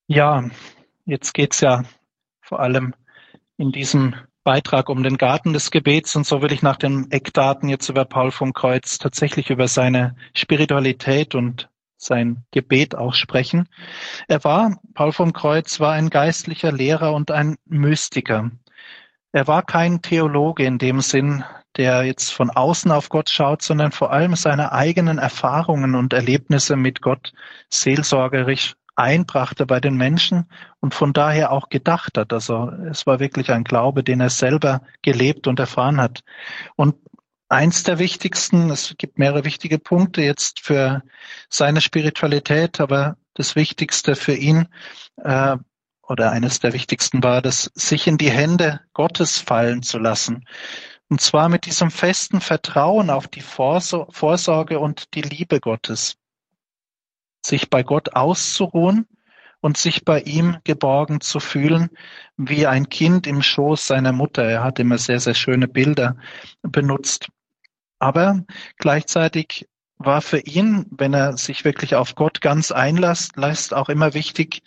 Ja, jetzt geht's ja vor allem in diesem Beitrag um den Garten des Gebets und so will ich nach den Eckdaten jetzt über Paul vom Kreuz tatsächlich über seine Spiritualität und sein Gebet auch sprechen. Paul vom Kreuz war ein geistlicher Lehrer und ein Mystiker. Er war kein Theologe in dem Sinn, der jetzt von außen auf Gott schaut, sondern vor allem seine eigenen Erfahrungen und Erlebnisse mit Gott seelsorgerisch einbrachte bei den Menschen und von daher auch gedacht hat. Also es war wirklich ein Glaube, den er selber gelebt und erfahren hat. Und eins der wichtigsten, es gibt mehrere wichtige Punkte jetzt für seine Spiritualität, aber das Wichtigste für ihn, äh, oder eines der wichtigsten war, das sich in die Hände Gottes fallen zu lassen. Und zwar mit diesem festen Vertrauen auf die Vorsorge und die Liebe Gottes. Sich bei Gott auszuruhen und sich bei ihm geborgen zu fühlen, wie ein Kind im Schoß seiner Mutter. Er hat immer sehr, sehr schöne Bilder benutzt. Aber gleichzeitig war für ihn, wenn er sich wirklich auf Gott ganz lässt auch immer wichtig,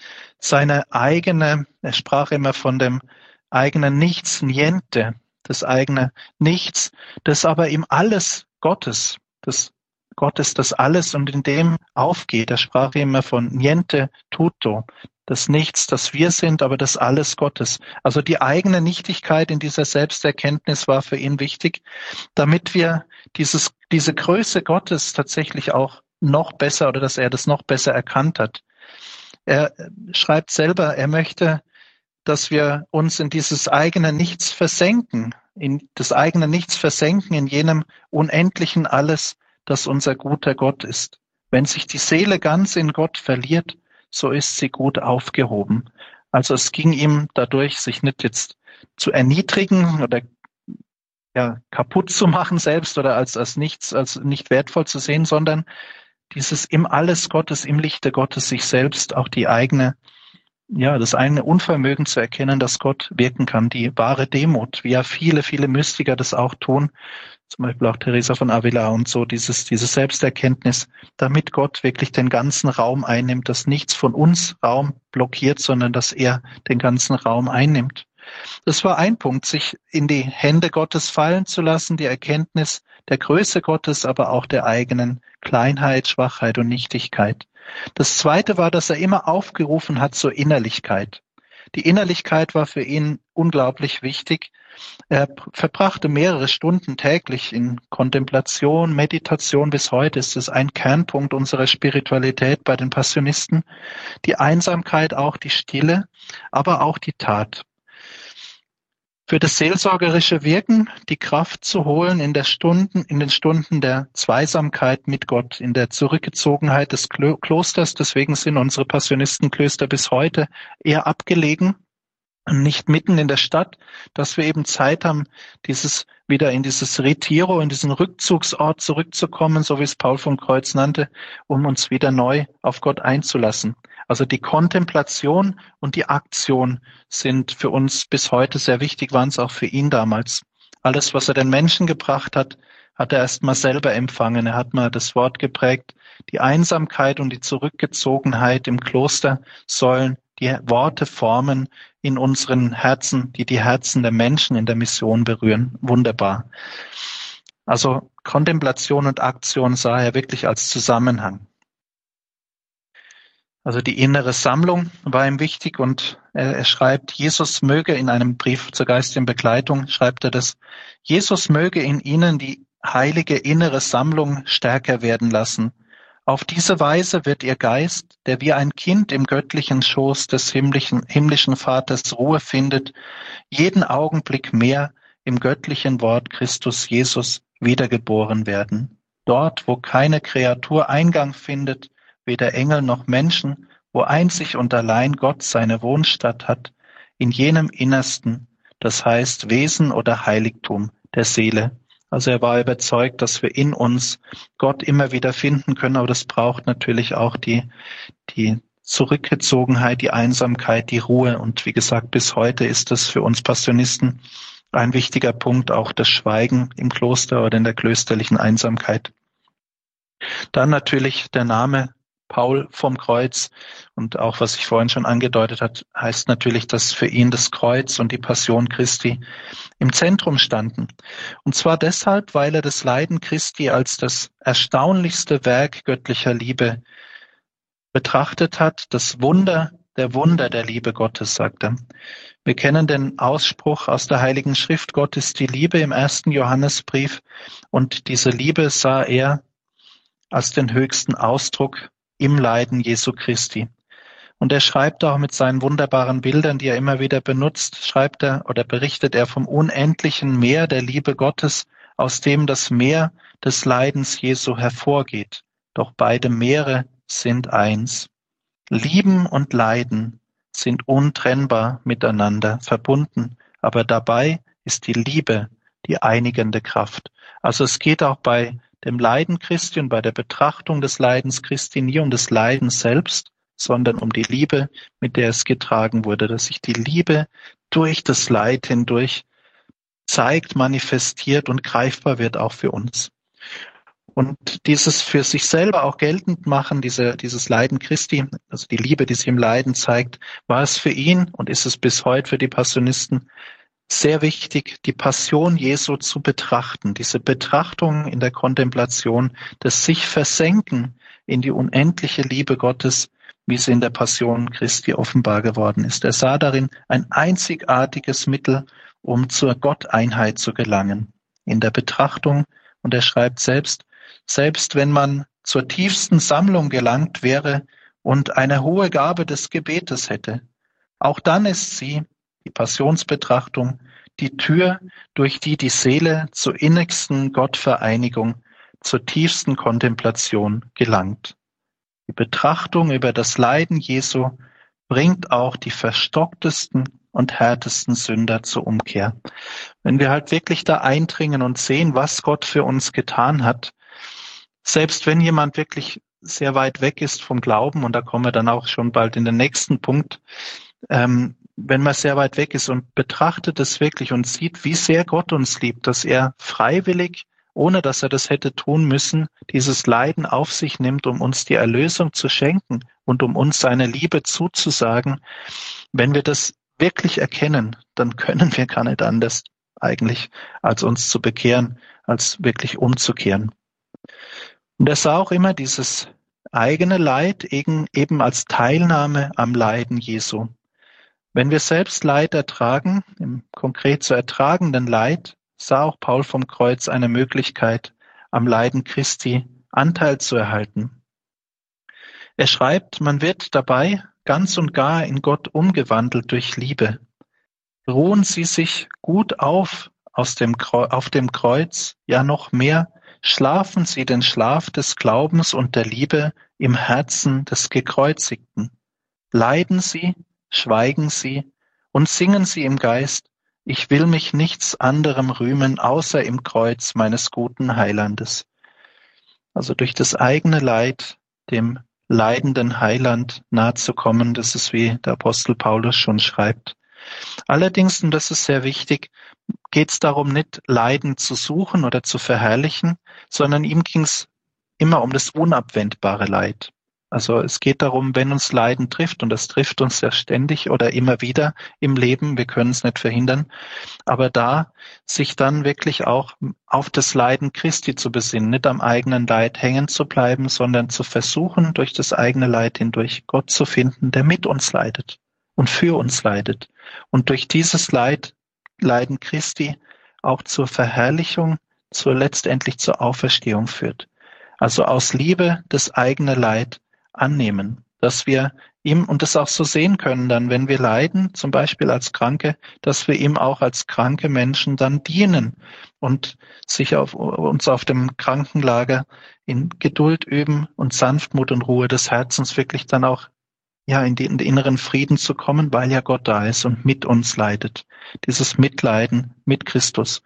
er sprach immer von dem eigenen Nichts, Niente, das eigene Nichts, das aber ihm alles Gottes, das Gott ist das Alles und in dem aufgeht. Er sprach immer von Niente tutto, das Nichts, das wir sind, aber das Alles Gottes. Also die eigene Nichtigkeit in dieser Selbsterkenntnis war für ihn wichtig, damit wir diese Größe Gottes tatsächlich auch noch besser oder dass er das noch besser erkannt hat. Er schreibt selber, er möchte, dass wir uns in dieses eigene Nichts versenken, in das eigene Nichts versenken, in jenem unendlichen Alles, das unser guter Gott ist. Wenn sich die Seele ganz in Gott verliert, so ist sie gut aufgehoben. Also es ging ihm dadurch, sich nicht jetzt zu erniedrigen oder ja, kaputt zu machen selbst oder als nichts, als nicht wertvoll zu sehen, sondern dieses im Alles Gottes, im Lichte Gottes sich selbst auch das eigene Unvermögen zu erkennen, dass Gott wirken kann, die wahre Demut, wie ja viele, viele Mystiker das auch tun, zum Beispiel auch Teresa von Avila und so, diese Selbsterkenntnis, damit Gott wirklich den ganzen Raum einnimmt, dass nichts von uns Raum blockiert, sondern dass er den ganzen Raum einnimmt. Das war ein Punkt, sich in die Hände Gottes fallen zu lassen, die Erkenntnis der Größe Gottes, aber auch der eigenen Kleinheit, Schwachheit und Nichtigkeit. Das Zweite war, dass er immer aufgerufen hat zur Innerlichkeit. Die Innerlichkeit war für ihn unglaublich wichtig. Er verbrachte mehrere Stunden täglich in Kontemplation, Meditation. Bis heute ist es ein Kernpunkt unserer Spiritualität bei den Passionisten. Die Einsamkeit, auch die Stille, aber auch die Tat. Für das seelsorgerische Wirken die Kraft zu holen in den Stunden der Zweisamkeit mit Gott, in der Zurückgezogenheit des Klosters. Deswegen sind unsere Passionistenklöster bis heute eher abgelegen und nicht mitten in der Stadt, dass wir eben Zeit haben, wieder in dieses Retiro, in diesen Rückzugsort zurückzukommen, so wie es Paul vom Kreuz nannte, um uns wieder neu auf Gott einzulassen. Also die Kontemplation und die Aktion sind für uns bis heute sehr wichtig, waren es auch für ihn damals. Alles, was er den Menschen gebracht hat, hat er erst mal selber empfangen. Er hat mal das Wort geprägt. Die Einsamkeit und die Zurückgezogenheit im Kloster sollen die Worte formen in unseren Herzen, die Herzen der Menschen in der Mission berühren. Wunderbar. Also Kontemplation und Aktion sah er wirklich als Zusammenhang. Also die innere Sammlung war ihm wichtig und er schreibt, Jesus möge in einem Brief zur geistigen Begleitung, schreibt er das, Jesus möge in ihnen die heilige innere Sammlung stärker werden lassen. Auf diese Weise wird ihr Geist, der wie ein Kind im göttlichen Schoß des himmlischen Vaters Ruhe findet, jeden Augenblick mehr im göttlichen Wort Christus Jesus wiedergeboren werden. Dort, wo keine Kreatur Eingang findet, weder Engel noch Menschen, wo einzig und allein Gott seine Wohnstatt hat, in jenem Innersten, das heißt Wesen oder Heiligtum der Seele. Also er war überzeugt, dass wir in uns Gott immer wieder finden können, aber das braucht natürlich auch die Zurückgezogenheit, die Einsamkeit, die Ruhe. Und wie gesagt, bis heute ist das für uns Passionisten ein wichtiger Punkt, auch das Schweigen im Kloster oder in der klösterlichen Einsamkeit. Dann natürlich der Name Paul vom Kreuz. Und auch, was ich vorhin schon angedeutet hat, heißt natürlich, dass für ihn das Kreuz und die Passion Christi im Zentrum standen. Und zwar deshalb, weil er das Leiden Christi als das erstaunlichste Werk göttlicher Liebe betrachtet hat, das Wunder der Liebe Gottes, sagt er. Wir kennen den Ausspruch aus der Heiligen Schrift, Gott ist die Liebe im 1. Johannesbrief, und diese Liebe sah er als den höchsten Ausdruck im Leiden Jesu Christi. Und er schreibt auch mit seinen wunderbaren Bildern, die er immer wieder benutzt, schreibt er oder berichtet er vom unendlichen Meer der Liebe Gottes, aus dem das Meer des Leidens Jesu hervorgeht. Doch beide Meere sind eins. Lieben und Leiden sind untrennbar miteinander verbunden, aber dabei ist die Liebe die einigende Kraft. Also es geht auch bei dem Leiden Christi und bei der Betrachtung des Leidens Christi nie um das Leiden selbst, sondern um die Liebe, mit der es getragen wurde, dass sich die Liebe durch das Leid hindurch zeigt, manifestiert und greifbar wird auch für uns. Und dieses für sich selber auch geltend machen, dieses Leiden Christi, also die Liebe, die sich im Leiden zeigt, war es für ihn und ist es bis heute für die Passionisten sehr wichtig, die Passion Jesu zu betrachten, diese Betrachtung in der Kontemplation, das sich versenken in die unendliche Liebe Gottes, wie sie in der Passion Christi offenbar geworden ist. Er sah darin ein einzigartiges Mittel, um zur Gotteinheit zu gelangen, in der Betrachtung. Und er schreibt selbst wenn man zur tiefsten Sammlung gelangt wäre und eine hohe Gabe des Gebetes hätte, auch dann ist sie, die Passionsbetrachtung, die Tür, durch die die Seele zur innigsten Gottvereinigung, zur tiefsten Kontemplation gelangt. Die Betrachtung über das Leiden Jesu bringt auch die verstocktesten und härtesten Sünder zur Umkehr. Wenn wir halt wirklich da eindringen und sehen, was Gott für uns getan hat, selbst wenn jemand wirklich sehr weit weg ist vom Glauben, und da kommen wir dann auch schon bald in den nächsten Punkt, wenn man sehr weit weg ist und betrachtet es wirklich und sieht, wie sehr Gott uns liebt, dass er freiwillig, ohne dass er das hätte tun müssen, dieses Leiden auf sich nimmt, um uns die Erlösung zu schenken und um uns seine Liebe zuzusagen. Wenn wir das wirklich erkennen, dann können wir gar nicht anders eigentlich, als uns zu bekehren, als wirklich umzukehren. Und er sah auch immer dieses eigene Leid eben als Teilnahme am Leiden Jesu. Wenn wir selbst Leid ertragen, im konkret zu ertragenden Leid, sah auch Paul vom Kreuz eine Möglichkeit, am Leiden Christi Anteil zu erhalten. Er schreibt, man wird dabei ganz und gar in Gott umgewandelt durch Liebe. Ruhen Sie sich gut auf dem Kreuz, ja noch mehr, schlafen Sie den Schlaf des Glaubens und der Liebe im Herzen des Gekreuzigten. Leiden Sie, schweigen Sie und singen Sie im Geist, ich will mich nichts anderem rühmen, außer im Kreuz meines guten Heilandes. Also durch das eigene Leid, dem leidenden Heiland nahe zu kommen, das ist, wie der Apostel Paulus schon schreibt. Allerdings, und das ist sehr wichtig, geht es darum, nicht Leiden zu suchen oder zu verherrlichen, sondern ihm ging es immer um das unabwendbare Leid. Also es geht darum, wenn uns Leiden trifft, und das trifft uns ja ständig oder immer wieder im Leben, wir können es nicht verhindern, aber da sich dann wirklich auch auf das Leiden Christi zu besinnen, nicht am eigenen Leid hängen zu bleiben, sondern zu versuchen, durch das eigene Leid hindurch Gott zu finden, der mit uns leidet und für uns leidet. Und durch dieses Leiden Christi auch zur Verherrlichung, letztendlich zur Auferstehung führt. Also aus Liebe das eigene Leid annehmen, dass wir ihm, und das auch so sehen können dann, wenn wir leiden, zum Beispiel als Kranke, dass wir ihm auch als kranke Menschen dann dienen und uns auf dem Krankenlager in Geduld üben und Sanftmut und Ruhe des Herzens wirklich dann auch in den inneren Frieden zu kommen, weil ja Gott da ist und mit uns leidet. Dieses Mitleiden mit Christus.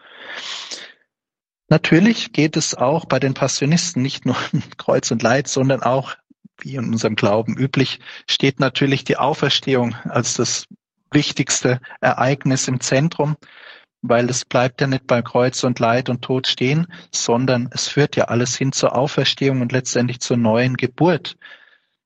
Natürlich geht es auch bei den Passionisten nicht nur um Kreuz und Leid, sondern auch, wie in unserem Glauben üblich, steht natürlich die Auferstehung als das wichtigste Ereignis im Zentrum, weil es bleibt ja nicht bei Kreuz und Leid und Tod stehen, sondern es führt ja alles hin zur Auferstehung und letztendlich zur neuen Geburt.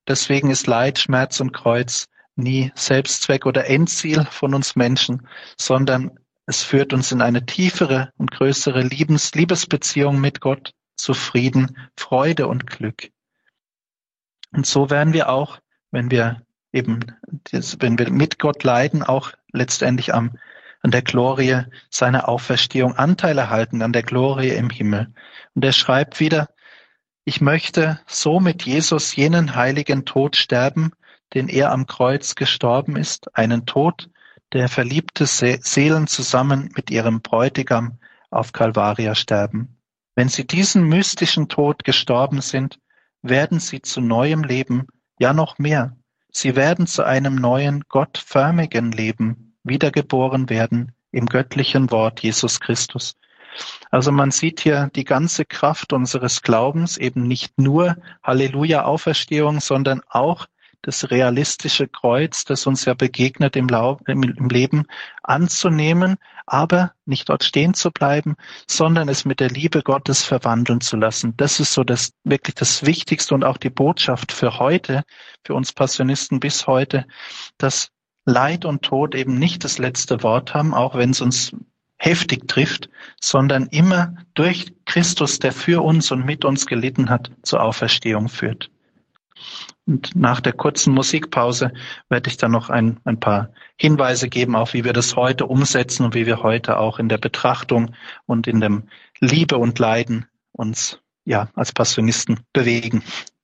Deswegen ist Leid, Schmerz und Kreuz nie Selbstzweck oder Endziel von uns Menschen, sondern es führt uns in eine tiefere und größere Liebesbeziehung mit Gott zu Frieden, Freude und Glück. Und so werden wir auch, wenn wir mit Gott leiden, auch letztendlich an der Glorie seiner Auferstehung Anteil erhalten, an der Glorie im Himmel. Und er schreibt wieder: Ich möchte so mit Jesus jenen heiligen Tod sterben, den er am Kreuz gestorben ist, einen Tod, der verliebte Seelen zusammen mit ihrem Bräutigam auf Calvaria sterben. Wenn sie diesen mystischen Tod gestorben sind, werden sie zu neuem Leben, ja noch mehr. Sie werden zu einem neuen, gottförmigen Leben wiedergeboren werden im göttlichen Wort Jesus Christus. Also man sieht hier die ganze Kraft unseres Glaubens, eben nicht nur Halleluja Auferstehung, sondern auch das realistische Kreuz, das uns ja begegnet im Leben, anzunehmen, aber nicht dort stehen zu bleiben, sondern es mit der Liebe Gottes verwandeln zu lassen. Das ist so wirklich das Wichtigste und auch die Botschaft für heute, für uns Passionisten bis heute, dass Leid und Tod eben nicht das letzte Wort haben, auch wenn es uns heftig trifft, sondern immer durch Christus, der für uns und mit uns gelitten hat, zur Auferstehung führt. Und nach der kurzen Musikpause werde ich dann noch ein paar Hinweise geben, auch wie wir das heute umsetzen und wie wir heute auch in der Betrachtung und in dem Liebe und Leiden uns als Passionisten bewegen.